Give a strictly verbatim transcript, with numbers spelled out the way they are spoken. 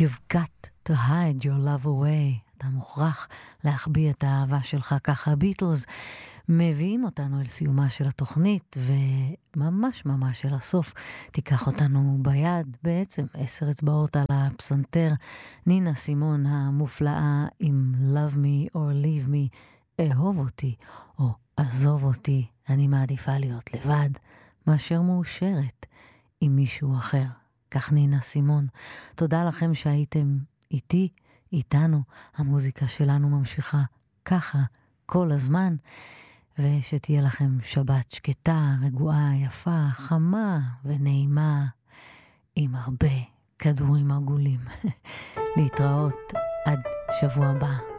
You've got to hide your love away. אתה מוכרח להחביא את האהבה שלך. ככה ביטלס מביאים אותנו אל סיומה של התוכנית, וממש ממש אל הסוף תיקח אותנו ביד, בעצם עשר אצבעות על הפסנתר, נינה סימון המופלאה עם Love Me or Leave Me, אהוב אותי או עזוב אותי, אני מעדיפה להיות לבד, מאשר מאושרת עם מישהו אחר. כך נינה סימון. תודה לכם שהייתם איתי, איתנו. המוזיקה שלנו ממשיכה ככה כל הזמן, ושתהיה לכם שבת שקטה, רגועה, יפה, חמה ונעימה, עם הרבה כדורים עגולים. להתראות עד שבוע הבא.